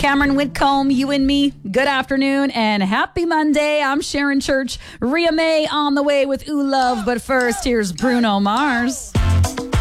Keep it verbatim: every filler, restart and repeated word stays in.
Cameron Whitcomb, you and me, good afternoon and happy Monday. I'm Sharon Church. Ria May on the way with Ooh Love. But first, here's Bruno Mars.